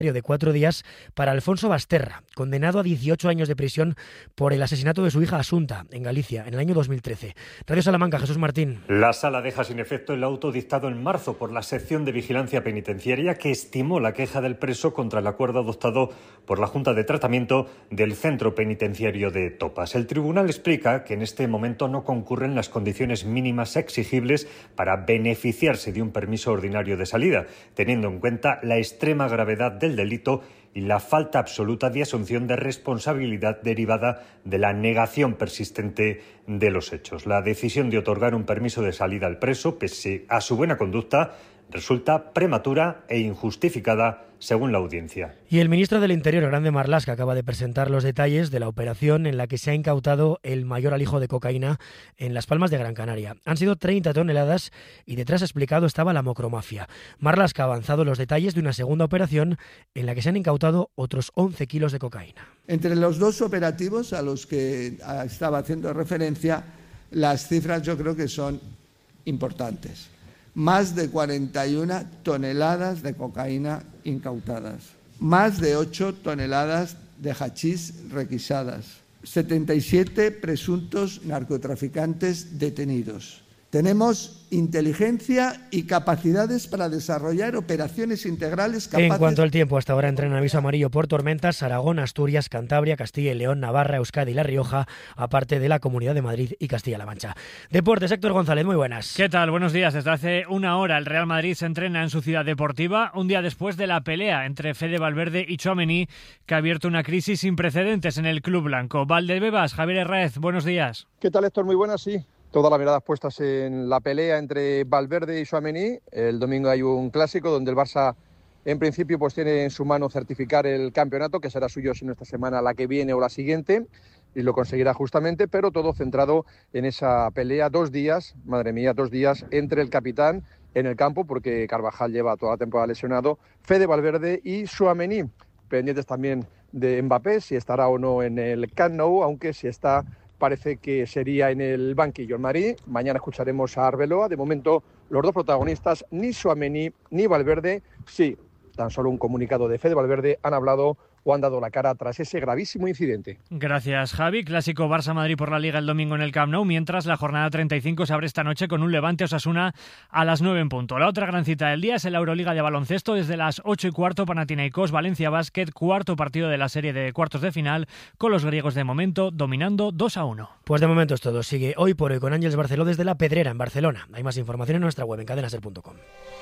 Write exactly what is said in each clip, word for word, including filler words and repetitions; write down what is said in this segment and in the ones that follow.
de cuatro días para Alfonso Basterra, condenado a dieciocho años de prisión por el asesinato de su hija Asunta, en Galicia, en el año dos mil trece. Radio Salamanca, Jesús Martín. La Sala deja sin efecto el auto dictado en marzo por la sección de vigilancia penitenciaria que estimó la queja del preso contra el acuerdo adoptado por la Junta de Tratamiento del Centro Penitenciario de Topas. El tribunal explica que en este momento no concurren las condiciones mínimas exigibles para beneficiarse de un permiso ordinario de salida, teniendo en cuenta la extrema gravedad del delito y la falta absoluta de asunción de responsabilidad derivada de la negación persistente de los hechos. La decisión de otorgar un permiso de salida al preso, pese a su buena conducta, resulta prematura e injustificada, según la audiencia. Y el ministro del Interior, Grande Marlaska, acaba de presentar los detalles de la operación en la que se ha incautado el mayor alijo de cocaína en Las Palmas de Gran Canaria. Han sido treinta toneladas y detrás, ha explicado, estaba la macromafia. Marlaska ha avanzado los detalles de una segunda operación en la que se han incautado otros once kilos de cocaína. Entre los dos operativos a los que estaba haciendo referencia, las cifras yo creo que son importantes. Más de cuarenta y una toneladas de cocaína incautadas, más de ocho toneladas de hachís requisadas, setenta y siete presuntos narcotraficantes detenidos. Tenemos inteligencia y capacidades para desarrollar operaciones integrales capaces... En cuanto al tiempo, hasta ahora entra en aviso amarillo por tormentas Aragón, Asturias, Cantabria, Castilla y León, Navarra, Euskadi y La Rioja, aparte de la Comunidad de Madrid y Castilla-La Mancha. Deportes, Héctor González, muy buenas. ¿Qué tal? Buenos días. Desde hace una hora el Real Madrid se entrena en su ciudad deportiva, un día después de la pelea entre Fede Valverde y Tchouaméni, que ha abierto una crisis sin precedentes en el club blanco. Valdebebas, Javier Herráez, buenos días. ¿Qué tal, Héctor? Muy buenas, sí. Todas las miradas puestas en la pelea entre Valverde y Tchouaméni. El domingo hay un clásico donde el Barça, en principio, pues tiene en su mano certificar el campeonato, que será suyo si no esta semana, la que viene o la siguiente, y lo conseguirá justamente, pero todo centrado en esa pelea. Dos días, madre mía, dos días entre el capitán en el campo, porque Carvajal lleva toda la temporada lesionado, Fede Valverde y Tchouaméni. Pendientes también de Mbappé, si estará o no en el Camp Nou, aunque si está... parece que sería en el banquillo en Madrid. Mañana escucharemos a Arbeloa. De momento, los dos protagonistas, ni Tchouaméni ni Valverde, sí, tan solo un comunicado de Fede Valverde, han hablado o han dado la cara tras ese gravísimo incidente. Gracias, Javi. Clásico Barça-Madrid por la Liga el domingo en el Camp Nou, mientras la jornada treinta y cinco se abre esta noche con un Levante-Osasuna a las nueve en punto. La otra gran cita del día es el Euroliga de baloncesto. Desde las ocho y cuarto, Panathinaikos, Valencia Basket, cuarto partido de la serie de cuartos de final, con los griegos de momento dominando dos a uno. Pues de momento es todo. Sigue hoy por hoy con Ángeles Barceló desde La Pedrera, en Barcelona. Hay más información en nuestra web, en cadena ser punto com.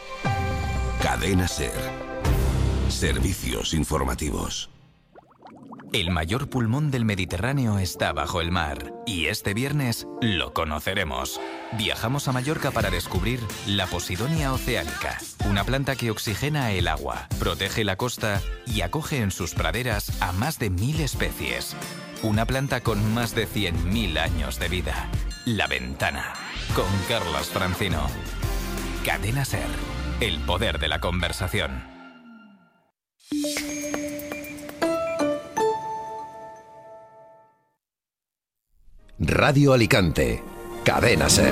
Cadena Ser. Servicios informativos. El mayor pulmón del Mediterráneo está bajo el mar y este viernes lo conoceremos. Viajamos a Mallorca para descubrir la Posidonia oceanica, una planta que oxigena el agua, protege la costa y acoge en sus praderas a más de mil especies. Una planta con más de cien mil años de vida. La Ventana, con Carlos Francino. Cadena Ser, el poder de la conversación. Radio Alicante, Cadena Ser.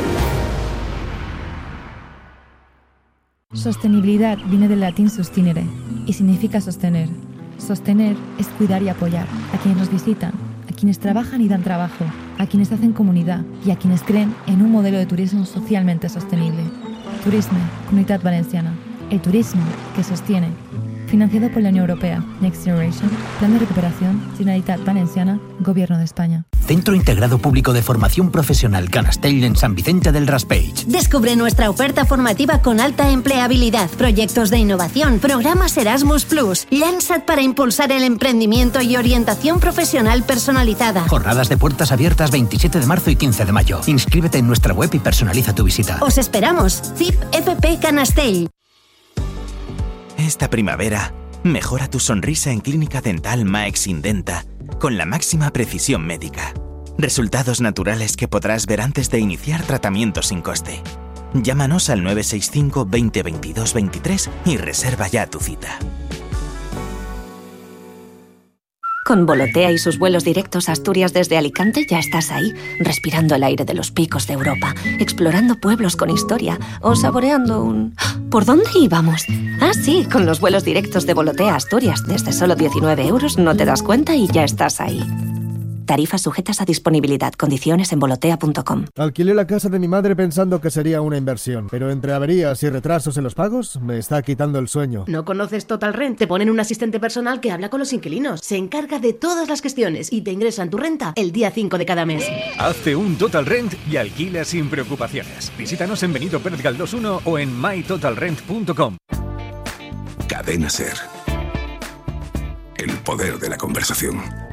Sostenibilidad viene del latín sustinere y significa sostener. Sostener es cuidar y apoyar a quienes nos visitan, a quienes trabajan y dan trabajo, a quienes hacen comunidad y a quienes creen en un modelo de turismo socialmente sostenible. Turisme, Comunitat Valenciana. El turismo que sostiene. Financiado por la Unión Europea, Next Generation, Plan de Recuperación, Generalitat Valenciana, Gobierno de España. Centro Integrado Público de Formación Profesional Canastell en San Vicente del Raspeig. Descubre nuestra oferta formativa con alta empleabilidad, proyectos de innovación, programas Erasmus plus. Llança't para impulsar el emprendimiento y orientación profesional personalizada. Jornadas de puertas abiertas veintisiete de marzo y quince de mayo. Inscríbete en nuestra web y personaliza tu visita. Os esperamos. C I P F P Canastell. Esta primavera, mejora tu sonrisa en Clínica Dental Maex Indenta con la máxima precisión médica. Resultados naturales que podrás ver antes de iniciar tratamiento sin coste. Llámanos al nueve seis cinco veinte veintidós veintitrés y reserva ya tu cita. Con Volotea y sus vuelos directos a Asturias desde Alicante ya estás ahí, respirando el aire de los picos de Europa, explorando pueblos con historia o saboreando un... ¿Por dónde íbamos? Ah, sí, con los vuelos directos de Volotea a Asturias desde solo diecinueve euros no te das cuenta y ya estás ahí. Tarifas sujetas a disponibilidad. Condiciones en volotea punto com. Alquilé la casa de mi madre pensando que sería una inversión, pero entre averías y retrasos en los pagos me está quitando el sueño. ¿No conoces Total Rent? Te ponen un asistente personal que habla con los inquilinos, se encarga de todas las gestiones y te ingresan tu renta el día cinco de cada mes. Hazte un Total Rent y alquila sin preocupaciones. Visítanos en Benito Pérez Galdós uno o en my total rent punto com. Cadena SER. El poder de la conversación.